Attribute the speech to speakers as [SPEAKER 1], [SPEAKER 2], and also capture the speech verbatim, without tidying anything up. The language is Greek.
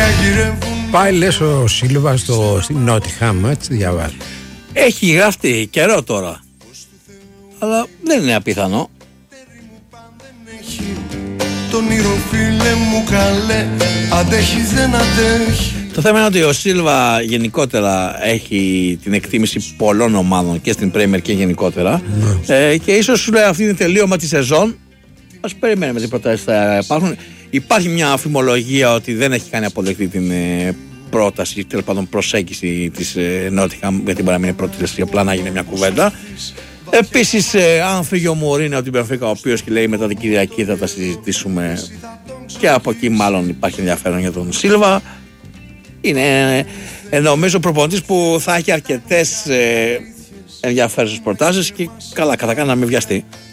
[SPEAKER 1] Πάει λες ο Σίλβα στο, στην Νότιχαμ, έτσι διαβάζει.
[SPEAKER 2] Έχει γραφτεί καιρό τώρα, αλλά δεν είναι απίθανο. Τον ήρω φίλε μου καλέ, αντέχεις δεν αντέχει. Το θέμα είναι ότι ο Σίλβα γενικότερα έχει την εκτίμηση πολλών ομάδων και στην Πρέμιερ και γενικότερα. Mm. Ε, και ίσως σου λέει αυτή είναι τελείωμα τη σεζόν. Ας περιμένουμε τι προτάσεις θα υπάρχουν. Υπάρχει μια αφημολογία ότι δεν έχει κάνει αποδεκτή την ε, πρόταση, τέλος πάντων προσέγγιση της ε, Νότιχαμ, γιατί μπορεί να μην είναι πρώτη θέση, απλά να γίνει μια κουβέντα. Επίσης, ε, αν φύγει ο Μουρίνιο από την Μπενφίκα, ο οποίος και λέει μετά την Κυριακή θα τα συζητήσουμε, και από εκεί μάλλον υπάρχει ενδιαφέρον για τον Σίλβα. Είναι ε, νομίζω προπονητής που θα έχει αρκετές ε, ενδιαφέρουσες προτάσεις και καλά, κατά καν να μην βιαστεί.